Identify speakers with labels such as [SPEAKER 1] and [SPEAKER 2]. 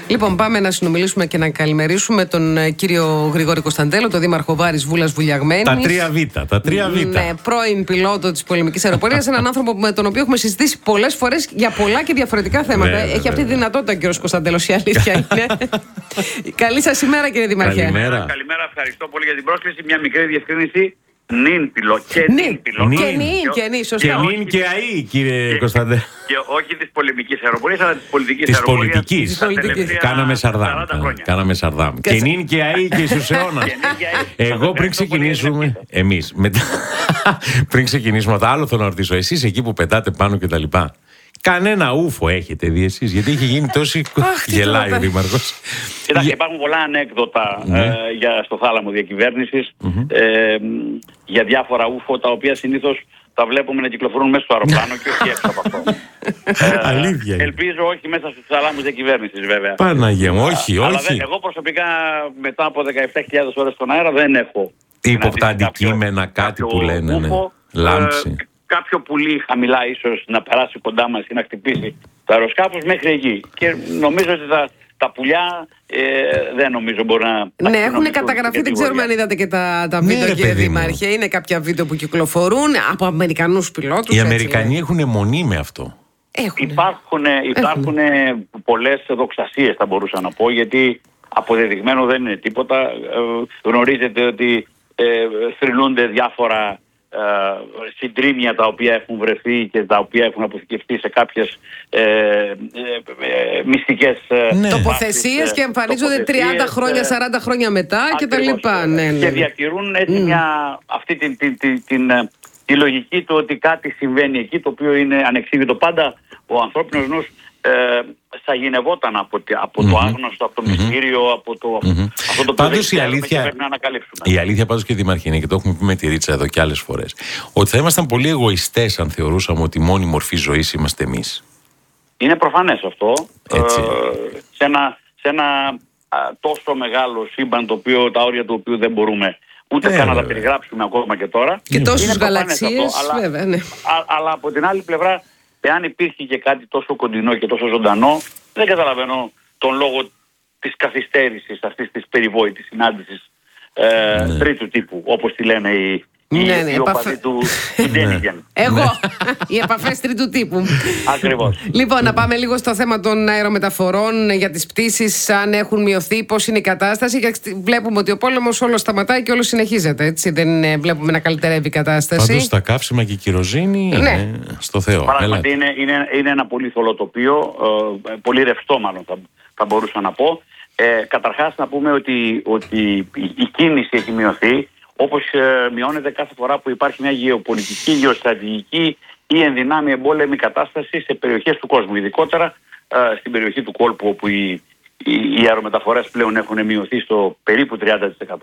[SPEAKER 1] Λοιπόν, πάμε να συνομιλήσουμε και να καλημερίσουμε τον κύριο Γρηγόρη Κωνσταντέλο, τον δήμαρχο Βάρης Βούλας Βουλιαγμένης.
[SPEAKER 2] Τα τρία Β.
[SPEAKER 1] Ναι, πρώην πιλότο της πολεμικής αεροπορίας. Έναν άνθρωπο με τον οποίο έχουμε συζητήσει πολλές φορές για πολλά και διαφορετικά θέματα. Έχει αυτή τη δυνατότητα ο κύριος Κωνσταντέλος, η αλήθεια είναι. Καλή σας ημέρα, κύριε Δήμαρχε.
[SPEAKER 3] Καλημέρα, ευχαριστώ πολύ για την πρόσκληση. Μια μικρή διευκρίνηση. Νυν πιλότο. Και νυν πιλότο.
[SPEAKER 1] Και
[SPEAKER 2] νυν και ΑΗ, κύριε Κωνσταντέλο.
[SPEAKER 3] Και όχι της πολεμικής αεροπορίας, αλλά της πολιτικής
[SPEAKER 2] Της
[SPEAKER 3] αεροπορίας.
[SPEAKER 2] πολιτικής. Κάναμε Σαρδάμ. Και νυν και ΑΗ και στους αιώνας. Εγώ πριν ξεκινήσουμε. Εμείς. Πριν ξεκινήσουμε, άλλο θέλω να ρωτήσω. Εσείς εκεί που πετάτε πάνω κτλ. Κανένα ούφο έχετε δει εσείς? Γιατί έχει γίνει τόση. Γελάει ο Δήμαρχος.
[SPEAKER 3] Κοιτάξτε, υπάρχουν πολλά ανέκδοτα στο θάλαμο διακυβέρνησης για διάφορα ούφο, τα οποία συνήθως τα βλέπουμε να κυκλοφορούν μέσα στο αεροπλάνο και όχι έξω από αυτό.
[SPEAKER 2] Αλήθεια.
[SPEAKER 3] Ελπίζω όχι μέσα στους θαλάμους διακυβέρνησης, βέβαια.
[SPEAKER 2] Παναγία μου, όχι.
[SPEAKER 3] Αλλά εγώ προσωπικά μετά από 17.000 ώρες στον αέρα δεν έχω
[SPEAKER 2] υποπτά αντικείμενα, κάτι που λένε. Λάμψη.
[SPEAKER 3] Κάποιο πουλί χαμηλά ίσως να περάσει κοντά μας ή να χτυπήσει το αεροσκάφος μέχρι εκεί. Και νομίζω ότι τα πουλιά δεν νομίζω μπορεί να...
[SPEAKER 1] Ναι, έχουν καταγραφεί, δεν ξέρουμε αν είδατε και τα βίντεο, κύριε Δήμαρχε. Είναι κάποια βίντεο που κυκλοφορούν από Αμερικανούς πιλότους.
[SPEAKER 2] Οι Αμερικανοί έχουν αιμονή με αυτό.
[SPEAKER 3] Υπάρχουν πολλές δοξασίες, θα μπορούσα να πω, γιατί αποδεδειγμένο δεν είναι τίποτα. Γνωρίζετε ότι θρηνούνται διάφορα συντρίμμια τα οποία έχουν βρεθεί και τα οποία έχουν αποθηκευτεί σε κάποιες μυστικές
[SPEAKER 1] τοποθεσίες και εμφανίζονται 30 χρόνια, 40 χρόνια μετά και τα λοιπά.
[SPEAKER 3] Και διατηρούν έτσι αυτή τη λογική του ότι κάτι συμβαίνει εκεί, το οποίο είναι ανεξήγητο. Πάντα ο ανθρώπινος νους σαγηνευόταν από το άγνωστο, από το μυστήριο, από αυτό το
[SPEAKER 2] πάντως η αλήθεια,
[SPEAKER 3] πρέπει να ανακαλύψουμε.
[SPEAKER 2] Η αλήθεια πάντως, και Δήμαρχε, είναι, και το έχουμε πει με τη Ρίτσα εδώ και άλλες φορές, ότι θα ήμασταν πολύ εγωιστές αν θεωρούσαμε ότι η μόνη μορφή ζωής είμαστε εμείς.
[SPEAKER 3] Είναι προφανές αυτό. Σε ένα τόσο μεγάλο σύμπαν, τα όρια του οποίου δεν μπορούμε ούτε καν να τα περιγράψουμε ακόμα και τώρα.
[SPEAKER 1] Και τόσους γαλαξίες, βέβαια, ναι.
[SPEAKER 3] Αλλά από την άλλη πλευρά, εάν υπήρχε και κάτι τόσο κοντινό και τόσο ζωντανό, δεν καταλαβαίνω τον λόγο της καθυστέρησης αυτής της περιβόητης συνάντησης τρίτου τύπου, όπως τη λένε οι οπαδοί του Ντένιγκεν.
[SPEAKER 1] Εγώ, οι επαφές τρίτου τύπου.
[SPEAKER 3] Ακριβώς.
[SPEAKER 1] Λοιπόν, να πάμε λίγο στο θέμα των αερομεταφορών, για τις πτήσεις, αν έχουν μειωθεί, πώς είναι η κατάσταση. Βλέπουμε ότι ο πόλεμος όλο σταματάει και όλο συνεχίζεται, έτσι. Δεν βλέπουμε να καλυτερεύει η κατάσταση.
[SPEAKER 2] Πάντως τα καύσιμα και η κυροζήνη είναι στο Θεό.
[SPEAKER 3] Πράγματι είναι ένα πολύ θολό τοπίο, πολύ ρευστό μάλλον θα μπορούσα να πω. Καταρχάς να πούμε ότι η κίνηση έχει μειωθεί, όπως μειώνεται κάθε φορά που υπάρχει μια γεωπολιτική, γεωστρατηγική ή ενδυνάμει εμπόλεμη κατάσταση σε περιοχές του κόσμου. Ειδικότερα στην περιοχή του κόλπου, όπου οι αερομεταφορές πλέον έχουν μειωθεί στο περίπου 30%.